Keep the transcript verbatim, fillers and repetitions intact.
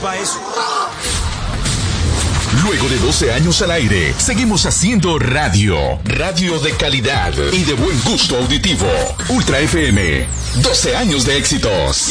para eso. Luego de doce años al aire, seguimos haciendo radio. Radio de calidad y de buen gusto auditivo. Ultra F M. doce años de éxitos.